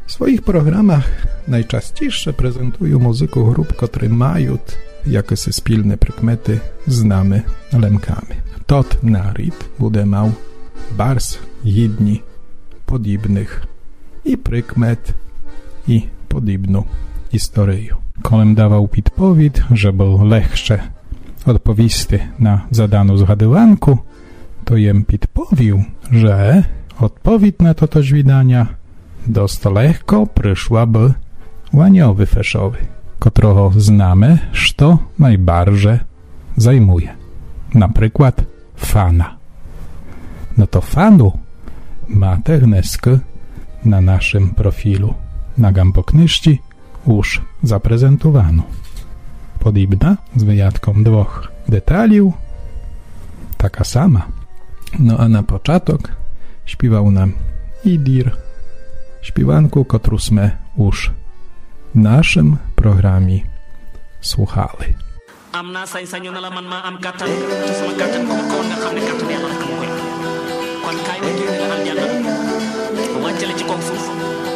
W swoich programach najčastějsze prezentują muzyku grup, które mają jakoś spilne prikmety znamy lemkami. Tot narid bude mał bars jedni podobnych i prikmet i podobną historię. Kolem dawał podpowiedź, że był lehsze odpowisty na zadaną zgadywanku, to jem podpowił, że odpowiedź na to widania dość lekko przyszłaby łaniowy feszowy, którego znamy, co najbardziej zajmuje. Na przykład fana. No to fanu ma techneskę na naszym profilu na Gamboknyszci już zaprezentowano. Podobna, z wyjątkiem 2 detaliów, taka sama. No a na początek śpiewał nam Idir, śpiewanku, którą sme już w naszym programie słuchali. am naa sañ-sañu na la man maa am kàttan te sama kàttan ko ko nga xam ne kàttan yàlla rek moo koy kon kaay ma génne la aljanna wàccale ci kaw suuf